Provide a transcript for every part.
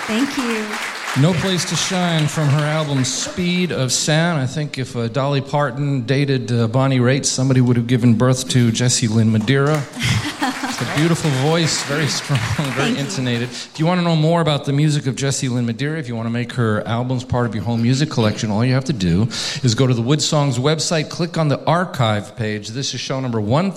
Thank you. No Place to Shine from her album Speed of Sound. I think if Dolly Parton dated Bonnie Raitt, somebody would have given birth to Jessie Lynn Madeira. It's a beautiful voice, very strong, very intonated. If you want to know more about the music of Jessie Lynn Madeira, if you want to make her albums part of your home music collection, all you have to do is go to the Wood Songs website, click on the archive page. This is show number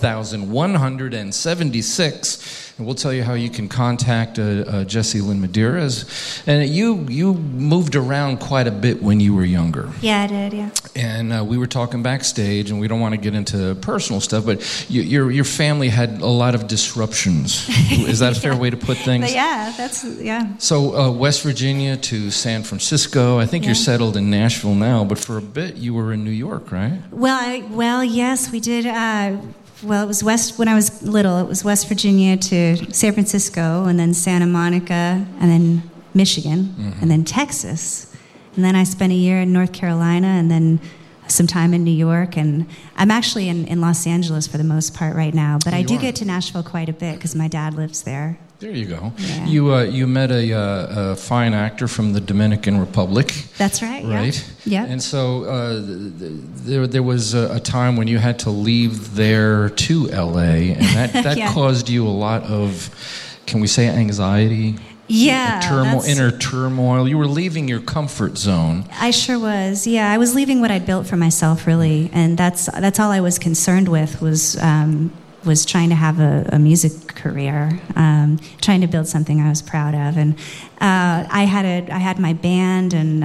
1176. And we'll tell you how you can contact Jessie Lynn Madeira. And you moved around quite a bit when you were younger. Yeah, I did, yeah. And we were talking backstage, and we don't want to get into personal stuff, but your family had a lot of disruptions. Is that a fair way to put things? But yeah, yeah. So West Virginia to San Francisco. I think you're settled in Nashville now, but for a bit you were in New York, right? Well, yes, we did. Well, it was when I was little, it was West Virginia to San Francisco, and then Santa Monica, and then Michigan, and then Texas. And then I spent a year in North Carolina, and then some time in New York. And I'm actually in Los Angeles for the most part right now, but I do get to Nashville quite a bit because my dad lives there. There you go. Yeah. You met a fine actor from the Dominican Republic. That's right. Right. Yeah. And so there was a time when you had to leave there to L.A. and that caused you a lot of, can we say, anxiety? Yeah. Inner turmoil. You were leaving your comfort zone. I sure was. Yeah, I was leaving what I'd built for myself, really, and that's all I was concerned with was trying to have a music career, trying to build something I was proud of. And I had my band, and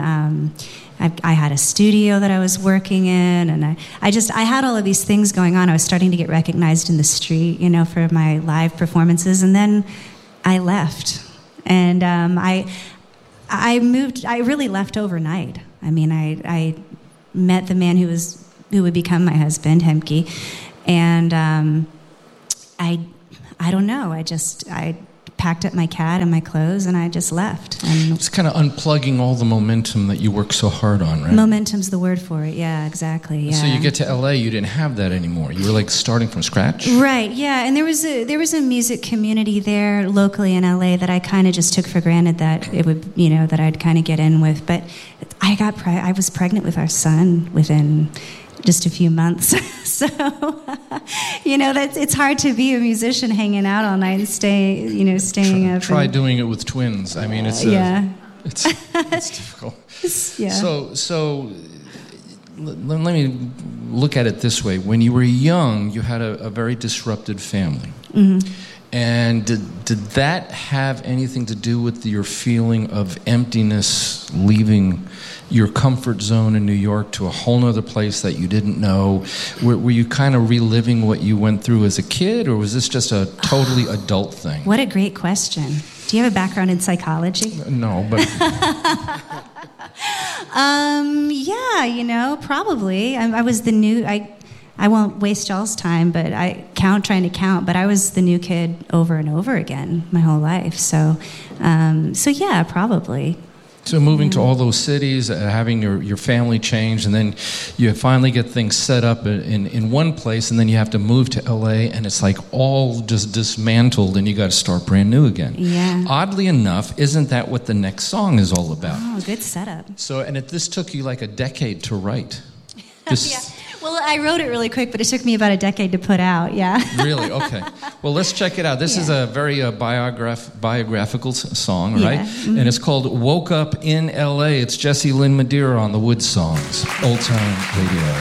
I had a studio that I was working in, and I had all of these things going on. I was starting to get recognized in the street, for my live performances, and then I left. And I moved. I really left overnight. I mean, I met the man who would become my husband, Hemke, and I don't know. I packed up my cat and my clothes, and I just left. And it's kind of unplugging all the momentum that you work so hard on, right? Momentum's the word for it. Yeah, exactly. Yeah. So you get to LA, you didn't have that anymore. You were like starting from scratch. Right. Yeah, and there was a music community there locally in LA that I kind of just took for granted that it would, that I'd kind of get in with. But I was pregnant with our son within just a few months. So, it's hard to be a musician hanging out all night and staying up. Try doing it with twins. I mean, it's difficult. Yeah. So let me look at it this way. When you were young, you had a very disrupted family. Mm-hmm. And did that have anything to do with your feeling of emptiness, leaving your comfort zone in New York to a whole other place that you didn't know? Were you kind of reliving what you went through as a kid, or was this just a totally adult thing? What a great question. Do you have a background in psychology? No, but... probably. I was the new... I won't waste y'all's time, but trying to count, but I was the new kid over and over again my whole life. So yeah, probably. So moving to all those cities, having your family change, and then you finally get things set up in one place, and then you have to move to LA, and it's like all just dismantled, and you got to start brand new again. Yeah. Oddly enough, isn't that what the next song is all about? Oh, good setup. So, this took you like a decade to write. Yeah. Well, I wrote it really quick, but it took me about a decade to put out, yeah. Really? Okay. Well, let's check it out. This is a very biographical song, right? Mm-hmm. And it's called Woke Up in L.A. It's Jessie Lynn Madeira on the Wood Songs, Old Time Radio.